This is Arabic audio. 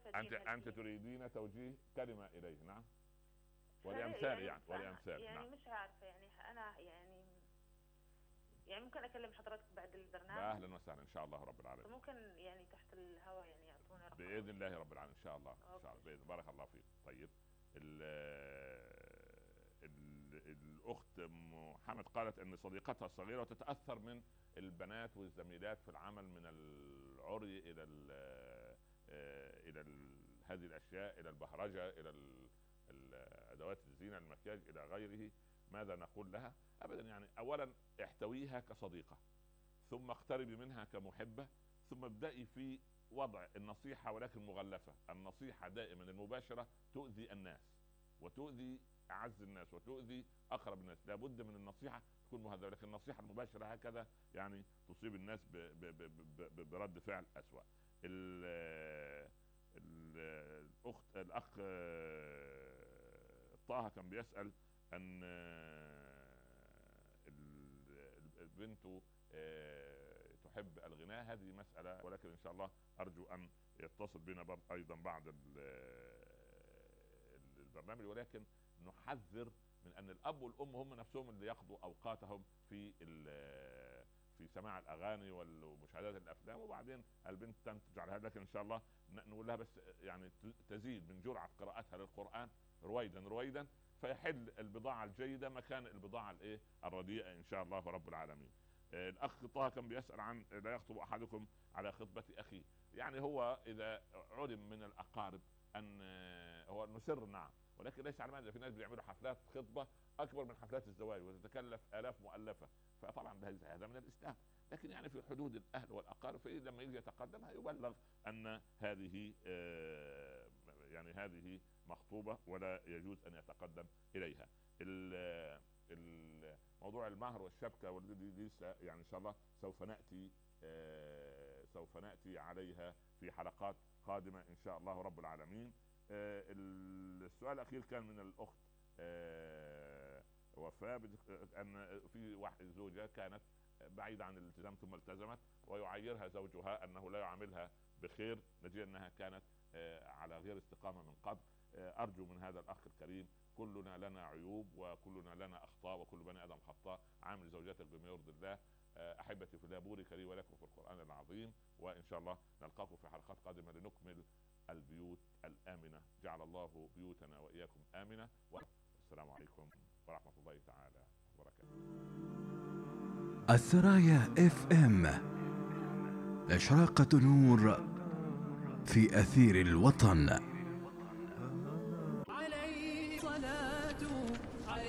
أنت تريدين توجيه كلمة إليه، نعم، ولأمثال يعني يعني ولأمثال، يعني نعم. مش عارفة، يعني أنا يعني يعني ممكن أكلم حضرتك بعد البرنامج؟ أهلا وسهلا إن شاء الله رب العالمين. فممكن يعني تحت الهواء يعني يعطوني رقم أو بإذن شيء. الله رب العالمين إن شاء الله، إن شاء الله أوكي، بإذن، بارك الله فيك. طيب، ال الأخت محمد قالت أن صديقتها الصغيرة وتتأثر من البنات والزميلات في العمل، من العري إلى هذه الأشياء، إلى البهرجة، إلى أدوات الزينة، المكياج، إلى غيره. ماذا نقول لها؟ أبدا، يعني أولا احتويها كصديقة، ثم اقتربي منها كمحبة، ثم ابدأي في وضع النصيحة ولكن مغلفة. النصيحة دائما المباشرة تؤذي الناس وتؤذي أعز الناس وتؤذي أقرب الناس. لابد من النصيحة تكون مهذبة، لكن النصيحة المباشرة هكذا يعني تصيب الناس برد فعل أسوأ. الأخت الأخ طه كان بيسأل أن البنت تحب الغناء. هذه مسألة، ولكن إن شاء الله أرجو أن يتصل بنا أيضا بعد البرنامج، ولكن نحذر من أن الأب والأم هم نفسهم اللي يقضوا أوقاتهم في سماع الأغاني ومشاهدات الأفلام، وبعدين البنت تنتج على هذا. لكن إن شاء الله نقول لها بس يعني تزيد من جرعة قراءتها للقرآن رويدا رويدا، فيحل البضاعة الجيدة مكان البضاعة الرديئة إن شاء الله رب العالمين. الأخ طه كان بيسأل عن لا يخطب أحدكم على خطبة أخيه. يعني هو إذا علم من الأقارب أن هو نسر، نعم، ولكن ليس على ماذا. في ناس بيعملوا حفلات خطبة أكبر من حفلات الزواج وتتكلف آلاف مؤلفة، فطبعا هذا من الإسلام. لكن يعني في حدود الأهل والأقارب، فإذا لما يجي يتقدم يبلغ أن هذه يعني هذه مخطوبة ولا يجوز أن يتقدم إليها. موضوع المهر والشبكة والذي لسه يعني إن شاء الله سوف نأتي عليها في حلقات قادمة إن شاء الله رب العالمين. السؤال الأخير كان من الأخت وفاء، أن في واحد زوجة كانت بعيدة عن الالتزام ثم التزمت، ويعيرها زوجها أنه لا يعاملها بخير نتيجة أنها كانت على غير استقامة من قبل. أرجو من هذا الأخ الكريم، كلنا لنا عيوب وكلنا لنا أخطاء وكل بني آدم خطاء، عامل زوجاتك بما يرضي الله. أحبتي في الله، بورك لي ولكم في القرآن العظيم، وإن شاء الله نلقاكم في حلقات قادمة لنكمل البيوت الآمنة. جعل الله بيوتنا وإياكم آمنة، والسلام عليكم ورحمة الله تعالى وبركاته. الثرايا اف ام، إشراقة نور في أثير الوطن. عليه صلاة